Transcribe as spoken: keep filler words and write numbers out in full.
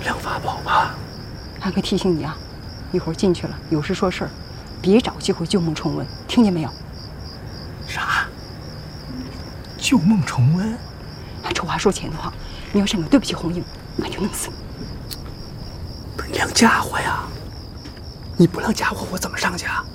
良法宝吧？ 俺可提醒你啊，一会儿进去了有事说事儿，别找机会旧梦重温，听见没有？ 啥？旧梦重温？ 俺丑话说前的话，你要是俺对不起红英，俺就弄死你。 不是亮家伙呀！你不亮家伙，我怎么上去啊？